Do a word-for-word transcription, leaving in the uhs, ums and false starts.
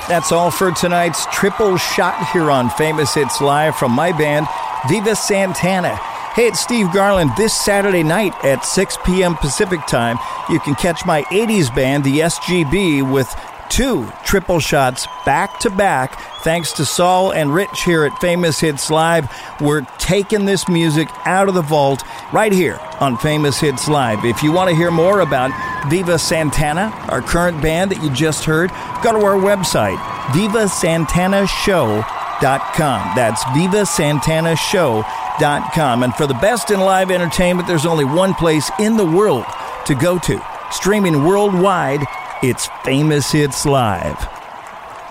That's all for tonight's triple shot here on Famous Hits Live from my band, Viva Santana. Hey, it's Steve Garland. This Saturday night at six p.m. Pacific Time, you can catch my eighties band, the S G B, with two triple shots back-to-back. Thanks to Saul and Rich here at Famous Hits Live. We're taking this music out of the vault right here on Famous Hits Live. If you want to hear more about Viva Santana, our current band that you just heard, go to our website, viva santana show dot com. That's viva santana show dot com. And for the best in live entertainment, there's only one place in the world to go to. Streaming worldwide, it's Famous Hits Live.